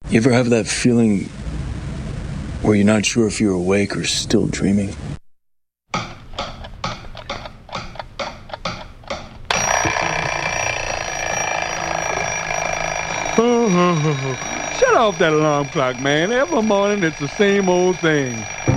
You ever have that feeling where you're not sure if you're awake or still dreaming? Shut off that alarm clock, man. Every morning it's the same old thing.